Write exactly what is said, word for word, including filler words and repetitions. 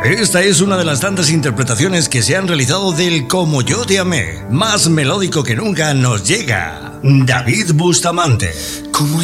Esta es una de las tantas interpretaciones que se han realizado del Como yo te amé. Más melódico que nunca nos llega David Bustamante. Como